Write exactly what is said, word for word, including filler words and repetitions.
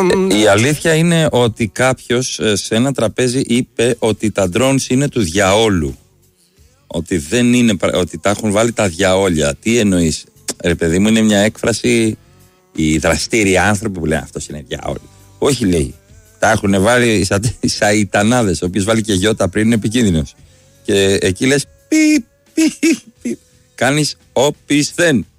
Η αλήθεια είναι ότι κάποιος σε ένα τραπέζι είπε ότι τα drones είναι του διαόλου. Ότι δεν είναι, ότι τα έχουν βάλει τα διαόλια. Τι εννοείς? Ρε παιδί μου, είναι μια έκφραση. Οι δραστήριοι άνθρωποι που λένε αυτός είναι διαόλου. Όχι, λέει. Τα έχουν βάλει οι σαϊτανάδες. Ο οποίος βάλει και γιώτα πριν είναι επικίνδυνος. Και εκεί λες πι, πι, πι. Κάνεις όπισθεν.